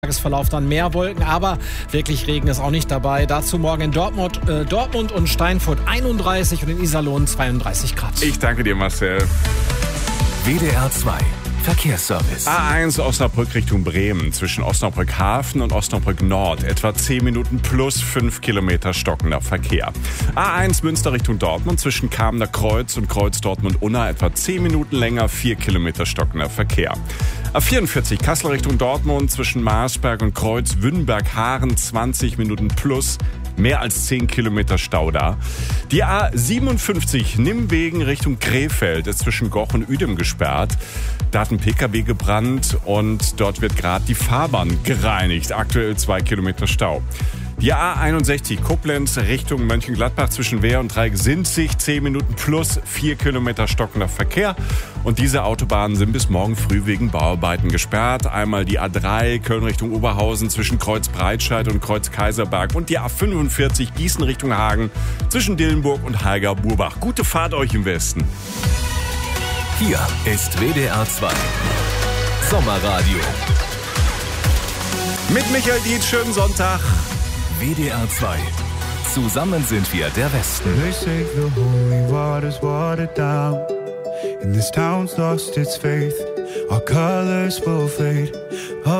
Tagesverlauf dann mehr Wolken, aber wirklich Regen ist auch nicht dabei. Dazu morgen in Dortmund und Steinfurt 31 und in Iserlohn 32 Grad. Ich danke dir, Marcel. WDR 2 Verkehrsservice. A1 Osnabrück Richtung Bremen, zwischen Osnabrück Hafen und Osnabrück Nord. Etwa 10 Minuten plus 5 Kilometer stockender Verkehr. A1 Münster Richtung Dortmund, zwischen Kamener Kreuz und Kreuz Dortmund-Unna. Etwa 10 Minuten länger, 4 Kilometer stockender Verkehr. A44 Kassel Richtung Dortmund, zwischen Marsberg und Kreuz Wünnberg-Haaren. 20 Minuten plus. Mehr als 10 Kilometer Stau da. Die A57 Nimwegen Richtung Krefeld ist zwischen Goch und Uedem gesperrt. Da hat ein PKW gebrannt und dort wird gerade die Fahrbahn gereinigt. Aktuell 2 Kilometer Stau. Die A61 Koblenz Richtung Mönchengladbach zwischen Wehr und Dreieck-Sinzig 10 Minuten plus 4 Kilometer stockender Verkehr. Und diese Autobahnen sind bis morgen früh wegen Bauarbeiten gesperrt. Einmal die A3 Köln Richtung Oberhausen zwischen Kreuz Breitscheid und Kreuz Kaiserberg und die A45 Gießen Richtung Hagen zwischen Dillenburg und Haiger-Burbach. Gute Fahrt euch im Westen. Hier ist WDR 2 Sommerradio. Mit Michael Dietz, schönen Sonntag. WDR 2. Zusammen sind wir der Westen. They say the holy water's watered down, and this town's lost its faith. Our colors will fade.